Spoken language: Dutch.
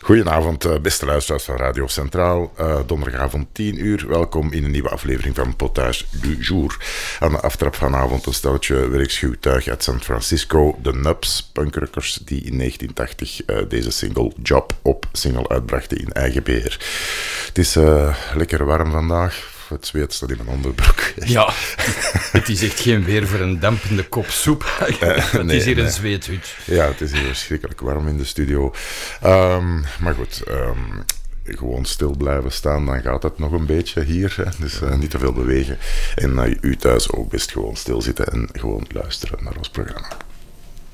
Goedenavond, beste luisteraars van Radio Centraal. Donderdagavond 10 uur. Welkom in een nieuwe aflevering van Potage du Jour. Aan de aftrap vanavond een steltje werkschuwtuig uit San Francisco. De Nubs, punkrockers die in 1980 deze single Job op single uitbrachten in eigen beheer. Het is lekker warm vandaag. Het zweet staat in mijn onderbroek. Ja, het is echt geen weer voor een dampende kop soep. Het is hier een zweethut. Ja, het is hier verschrikkelijk warm in de studio. Maar goed, gewoon stil blijven staan, dan gaat het nog een beetje hier. Hè. Dus niet te veel bewegen. En u thuis ook best gewoon stilzitten en gewoon luisteren naar ons programma.